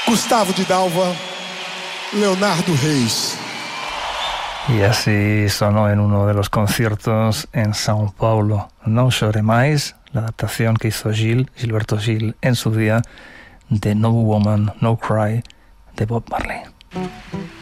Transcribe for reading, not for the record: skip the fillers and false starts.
Gustavo de Dalva, Leonardo Reis. Y así sonó en uno de los conciertos en São Paulo. No Chore Mais, la adaptación que hizo Gilberto Gil en su día de No Woman, No Cry de Bob Marley.